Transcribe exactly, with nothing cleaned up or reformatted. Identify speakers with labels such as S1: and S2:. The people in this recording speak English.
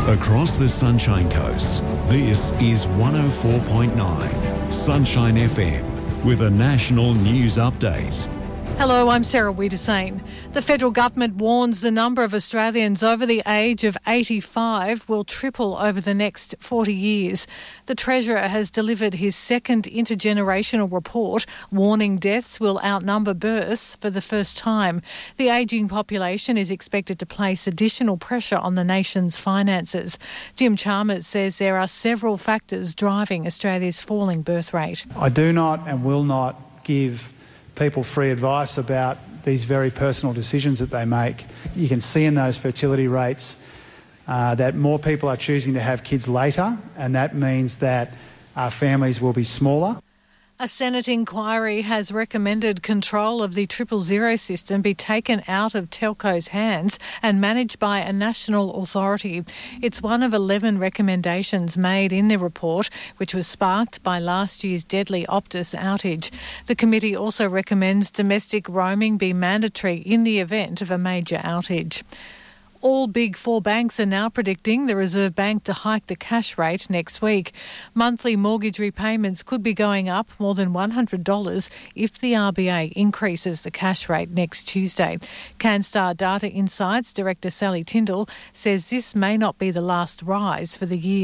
S1: Across the Sunshine Coast, this is one oh four point nine Sunshine F M with a national news update.
S2: Hello, I'm Sarah Wiedersane. The federal government warns the number of Australians over the age of eighty-five will triple over the next forty years. The Treasurer has delivered his second intergenerational report, warning deaths will outnumber births for the first time. The ageing population is expected to place additional pressure on the nation's finances. Jim Chalmers says there are several factors driving Australia's falling birth rate.
S3: I do not and will not give people free advice about these very personal decisions that they make. You can see in those fertility rates uh, that more people are choosing to have kids later, and that means that our families will be smaller.
S2: A Senate inquiry has recommended control of the triple zero system be taken out of telcos' hands and managed by a national authority. It's one of eleven recommendations made in the report, which was sparked by last year's deadly Optus outage. The committee also recommends domestic roaming be mandatory in the event of a major outage. All big four banks are now predicting the Reserve Bank to hike the cash rate next week. Monthly mortgage repayments could be going up more than one hundred dollars if the R B A increases the cash rate next Tuesday. Canstar Data Insights Director Sally Tyndall says this may not be the last rise for the year.